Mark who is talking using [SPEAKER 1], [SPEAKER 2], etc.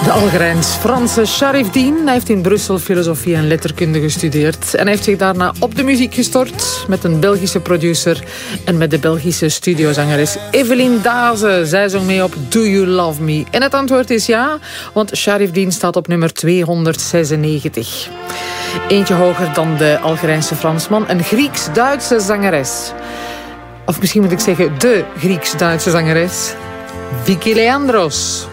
[SPEAKER 1] De Algerijns-Franse Sharifdeen. Hij heeft in Brussel filosofie en letterkunde gestudeerd. En hij heeft zich daarna op de muziek gestort met een Belgische producer en met de Belgische studiozangeres Evelien Daze. Zij zong mee op Do You Love Me? En het antwoord is ja, want Sharifdeen staat op nummer 296. Eentje hoger dan de Algerijnse Fransman, een Grieks-Duitse zangeres. Of misschien moet ik zeggen de Grieks-Duitse zangeres, Vicky Leandros.